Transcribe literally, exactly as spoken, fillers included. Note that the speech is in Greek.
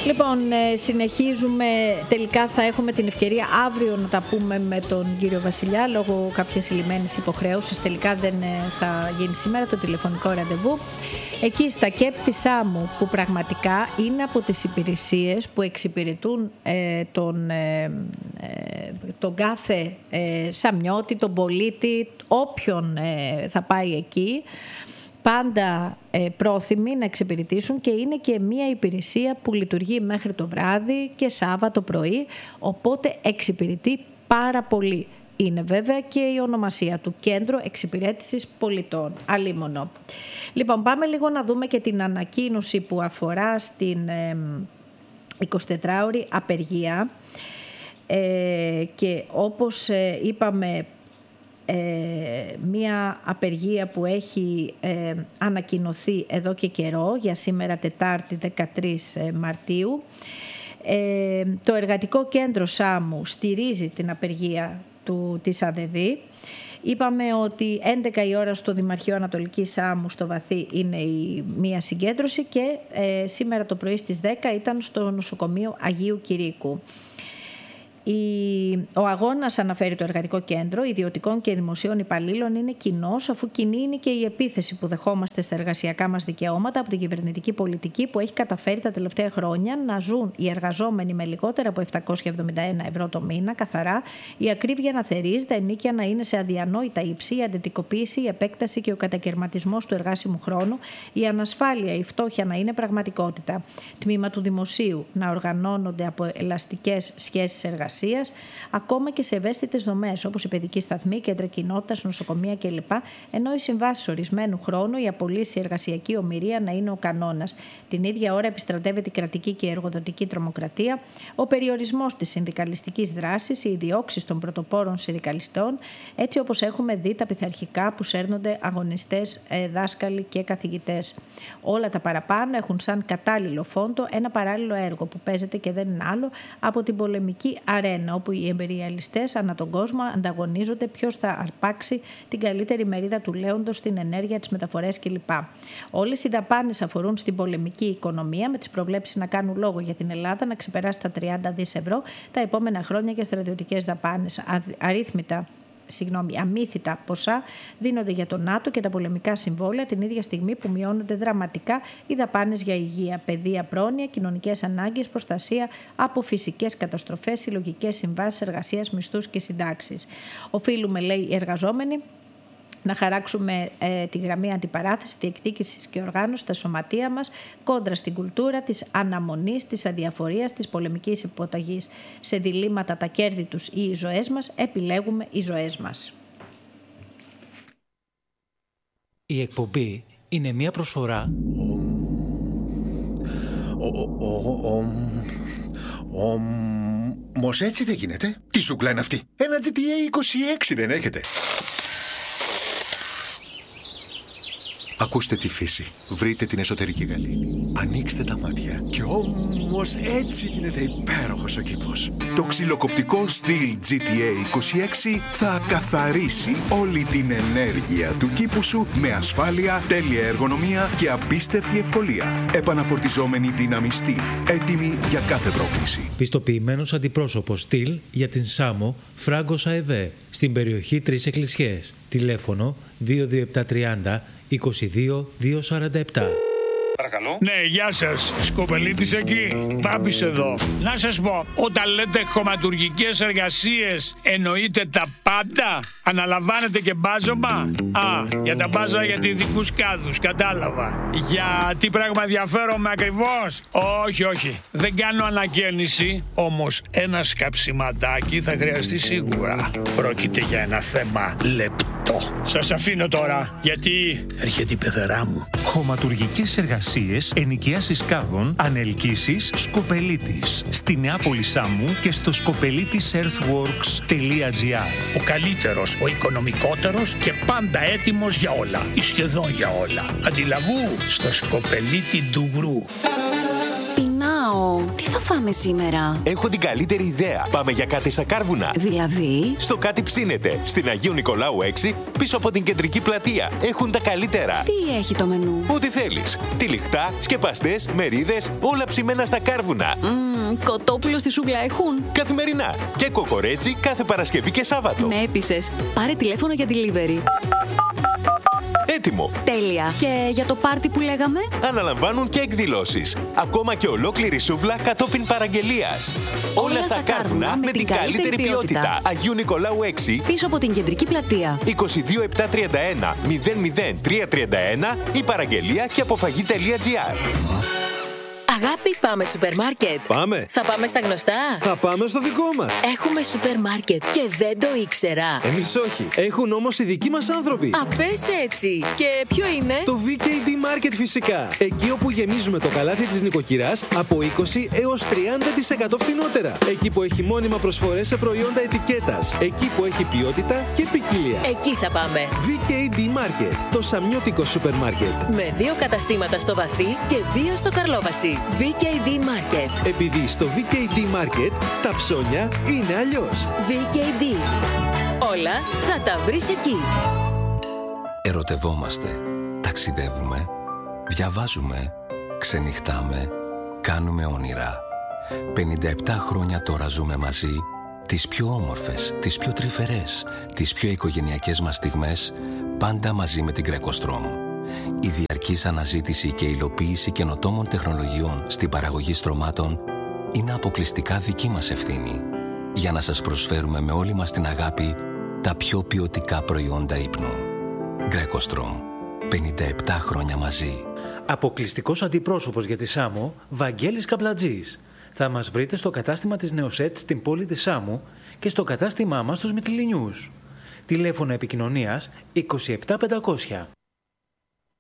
Λοιπόν, συνεχίζουμε. Τελικά θα έχουμε την ευκαιρία αύριο να τα πούμε με τον κύριο Βασιλιά. Λόγω κάποιες λυμμένες υποχρέωσης τελικά δεν θα γίνει σήμερα το τηλεφωνικό ραντεβού. Εκεί στα ΚΕΠ της Σάμου, που πραγματικά είναι από τις υπηρεσίες που εξυπηρετούν ε, τον, ε, ε, τον κάθε ε, Σαμιώτη, τον πολίτη, όποιον ε, θα πάει εκεί, πάντα ε, πρόθυμοι να εξυπηρετήσουν, και είναι και μια υπηρεσία που λειτουργεί μέχρι το βράδυ και Σάββατο πρωί, οπότε εξυπηρετεί πάρα πολύ. Είναι βέβαια και η ονομασία του, Κέντρο Εξυπηρέτησης Πολιτών, αλίμονο. Λοιπόν, πάμε λίγο να δούμε και την ανακοίνωση που αφορά στην ε, εικοσιτετράωρη απεργία ε, και όπως ε, είπαμε, ε, μια απεργία που έχει ε, ανακοινωθεί εδώ και καιρό για σήμερα Τετάρτη δεκατρείς Μαρτίου. Ε, το Εργατικό Κέντρο Σάμου στηρίζει την απεργία του, της ΑΔΔ. Είπαμε ότι έντεκα η ώρα στο Δημαρχείο Ανατολικής Σάμου στο Βαθύ είναι η μία συγκέντρωση και ε, σήμερα το πρωί στις δέκα ήταν στο νοσοκομείο Αγίου Κηρύκου. Ο αγώνας, αναφέρει το Εργατικό Κέντρο, ιδιωτικών και δημοσίων υπαλλήλων είναι κοινός, αφού κοινή είναι και η επίθεση που δεχόμαστε στα εργασιακά μας δικαιώματα από την κυβερνητική πολιτική που έχει καταφέρει τα τελευταία χρόνια να ζουν οι εργαζόμενοι με λιγότερα από επτακόσια εβδομήντα ένα ευρώ το μήνα καθαρά, η ακρίβεια να θερίζει, τα ενοίκια να είναι σε αδιανόητα ύψη, η αντιτικοποίηση, η επέκταση και ο κατακαιρματισμός του εργάσιμου χρόνου, η ανασφάλεια, η φτώχεια να είναι πραγματικότητα. Τμήμα του δημοσίου να οργανώνονται από ελαστικές σχέσεις εργασίας, ακόμα και σε ευαίσθητες δομές όπως η παιδική σταθμή, κέντρα κοινότητας, νοσοκομεία κλπ. Ενώ οι συμβάσεις ορισμένου χρόνου, η απολύση, η εργασιακή ομηρία να είναι ο κανόνας. Την ίδια ώρα επιστρατεύεται η κρατική και η εργοδοτική τρομοκρατία, ο περιορισμός της συνδικαλιστικής δράσης, οι διώξεις των πρωτοπόρων συνδικαλιστών, έτσι όπως έχουμε δει τα πειθαρχικά που σέρνονται αγωνιστές, δάσκαλοι και καθηγητές. Όλα τα παραπάνω έχουν σαν κατάλληλο φόντο ένα παράλληλο έργο που παίζεται και δεν είναι άλλο από την πολεμική αρένα, όπου οι εμπειριαλιστές ανά τον κόσμο ανταγωνίζονται ποιος θα αρπάξει την καλύτερη μερίδα του λέοντος στην ενέργεια, τις μεταφορές κλπ. Όλες οι δαπάνες αφορούν στην πολεμική οικονομία, με τις προβλέψεις να κάνουν λόγο για την Ελλάδα να ξεπεράσει τα τριάντα δισεκατομμύρια ευρώ τα επόμενα χρόνια για στρατιωτικές δαπάνες. Αρρύθμιτα Συγγνώμη, αμύθιτα ποσά δίνονται για το ΝΑΤΟ και τα πολεμικά συμβόλαια την ίδια στιγμή που μειώνονται δραματικά οι δαπάνες για υγεία, παιδεία, πρόνοια, κοινωνικές ανάγκες, προστασία από φυσικές καταστροφές, συλλογικές συμβάσεις εργασίας, μισθούς και συντάξεις. Οφείλουμε, λέει, οι εργαζόμενοι, να χαράξουμε ε, τη γραμμή αντιπαράθεσης, διεκδίκησης και οργάνωσης στα σωματεία μας κόντρα στην κουλτούρα της αναμονής, της αδιαφορίας, της πολεμικής υποταγής. Σε διλήμματα τα κέρδη τους ή οι ζωές μας, επιλέγουμε οι ζωές μας. Η εκπομπή είναι μια προσφορά. Όμως έτσι δεν γίνεται. Τι σούκλα είναι αυτή? Ένα τζι τι έι είκοσι έξι δεν έχετε? Ακούστε τη φύση. Βρείτε την εσωτερική γαλήνη. Ανοίξτε τα μάτια. Και όμως έτσι γίνεται υπέροχος ο κήπος. Το ξυλοκοπτικό Stihl τζι τι έι είκοσι έξι θα καθαρίσει όλη την ενέργεια του κήπου σου με ασφάλεια, τέλεια εργονομία και απίστευτη ευκολία. Επαναφορτιζόμενη δύναμη Stihl. Έτοιμη για κάθε πρόκληση. Πιστοποιημένος αντιπρόσωπος Stihl για την Σάμο, Φράγκος ΑΕΒΕ, στην περιοχή Τρεις Εκκλησιές. Τηλέφωνο δύο δύο επτά τριάντα είκοσι δύο διακόσια σαράντα επτά. Παρακαλώ. Ναι, γεια σας. Σκοπελίτης εκεί. Μπάμπης εδώ. Να σας πω, όταν λέτε χωματουργικές εργασίες, εννοείτε τα πάντα? Αναλαμβάνετε και μπάζωμα? Α, για τα μπάζα για ειδικούς κάδους, κατάλαβα. Για τι πράγμα ενδιαφέρομαι ακριβώς? Όχι, όχι. Δεν κάνω ανακαίνιση, όμως ένα σκαψιματάκι θα χρειαστεί σίγουρα. Πρόκειται για ένα θέμα λεπτό. Σας αφήνω τώρα, γιατί έρχεται η πεθερά μου. Χωματουργικές εργασίες, ενοικίασης κάδων, ανελκύσεις, Σκοπελίτης. Στη Νεάπολη Σάμου και στο σκοπελίτης earthworks τελεία τζι άρ. Ο καλύτερος, ο οικονομικότερος και πάντα έτοιμος για όλα. Ή σχεδόν για όλα. Αντιλαβού στο Σκοπελίτη Ντουγρού. Πεινάω. Τι θα φας πάμε σήμερα? Έχω την καλύτερη ιδέα. Πάμε για κάτι στα Κάρβουνα. Δηλαδή? Στο Κάτι Ψήνεται, στην Αγίου Νικολάου έξι, πίσω από την κεντρική πλατεία. Έχουν τα καλύτερα. Τι έχει το μενού? Ό,τι θέλεις. Τυλιχτά, σκεπαστές, μερίδες, όλα ψημένα στα Κάρβουνα. Mm, κοτόπουλο στη σούβλα έχουν? Καθημερινά. Και κοκορέτσι κάθε Παρασκευή και Σάββατο. Με έπεισες. Πάρε τηλέφωνο για delivery. Έτοιμο. Τέλεια. Και για το πάρτι που λέγαμε? Αναλαμβάνουν και εκδηλώσεις. Ακόμα και ολόκληρη σούβλα κατόπιν παραγγελίας. Όλα, Όλα στα Κάρβουνα με την καλύτερη ποιότητα. ποιότητα. Αγίου Νικολάου έξι. Πίσω από την κεντρική πλατεία. είκοσι δύο επτακόσια τριάντα ένα μηδέν μηδέν τριακόσια τριάντα ένα ή παραγγελία και αποφαγή.gr. Αγάπη, πάμε σούπερ μάρκετ. Πάμε. Θα πάμε στα γνωστά. Θα πάμε στο δικό μας. Έχουμε σούπερ μάρκετ και δεν το ήξερα. Εμείς όχι. Έχουν όμως οι δικοί μας άνθρωποι. Α, πες έτσι. Και ποιο είναι? Το βι κέι ντι Market φυσικά. Εκεί όπου γεμίζουμε το καλάθι της νοικοκυράς από είκοσι έως τριάντα τοις εκατό φθηνότερα. Εκεί που έχει μόνιμα προσφορές σε προϊόντα ετικέτας. Εκεί που έχει ποιότητα και ποικιλία. Εκεί θα πάμε. βι κέι ντι Market. Το σαμιώτικο σούπερ μάρκετ. Με δύο καταστήματα στο Βαθύ και δύο στο Καρλόβαση. βι κέι ντι Market. Επειδή στο βι κέι ντι Market τα ψώνια είναι αλλιώς. βι κέι ντι. Όλα θα τα βρεις εκεί. Ερωτευόμαστε, ταξιδεύουμε, διαβάζουμε, ξενυχτάμε, κάνουμε όνειρα. πενήντα επτά χρόνια τώρα ζούμε μαζί τις πιο όμορφες, τις πιο τρυφερές, τις πιο οικογενειακές μας στιγμές, πάντα μαζί με την Greco-Strom. Η διαρκής αναζήτηση και υλοποίηση καινοτόμων τεχνολογιών στην παραγωγή στρωμάτων είναι αποκλειστικά δική μας ευθύνη, για να σας προσφέρουμε με όλη μας την αγάπη τα πιο ποιοτικά προϊόντα ύπνου. Greco-Strom. πενήντα επτά χρόνια μαζί. Αποκλειστικός αντιπρόσωπος για τη Σάμο, Βαγγέλης Καπλατζής. Θα μας βρείτε στο κατάστημα της Νεοσέτ στην πόλη της Σάμου και στο κατάστημά μας στους Μυτιληνιούς. Τηλέφωνο επικοινωνίας είκοσι επτά πεντακόσια.